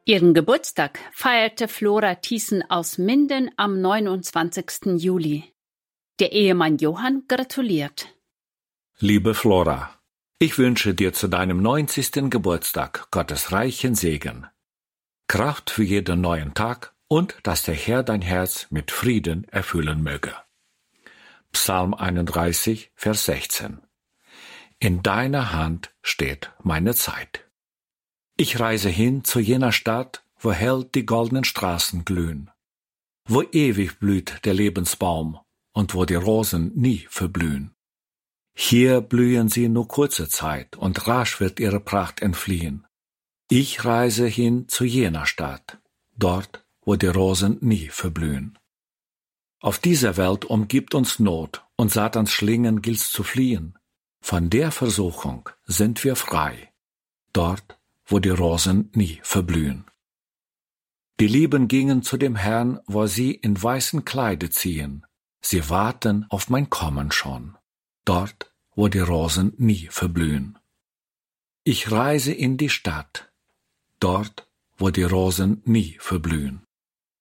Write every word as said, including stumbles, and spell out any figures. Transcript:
Ihren Geburtstag feierte Flora Thiessen aus Minden am neunundzwanzigsten Juli. Der Ehemann Johann gratuliert. Liebe Flora, ich wünsche dir zu deinem neunzigsten Geburtstag Gottes reichen Segen, Kraft für jeden neuen Tag und dass der Herr dein Herz mit Frieden erfüllen möge. Psalm einunddreißig, Vers sechzehn. In deiner Hand steht meine Zeit. Ich reise hin zu jener Stadt, wo hell die goldenen Straßen glühen, wo ewig blüht der Lebensbaum und wo die Rosen nie verblühen. Hier blühen sie nur kurze Zeit und rasch wird ihre Pracht entfliehen. Ich reise hin zu jener Stadt, dort, wo die Rosen nie verblühen. Auf dieser Welt umgibt uns Not und Satans Schlingen gilt's zu fliehen. Von der Versuchung sind wir frei, dort, wo die Rosen nie verblühen. Die Lieben gingen zu dem Herrn, wo sie in weißen Kleide ziehen. Sie warten auf mein Kommen schon, dort, wo die Rosen nie verblühen. Ich reise in die Stadt, dort, wo die Rosen nie verblühen.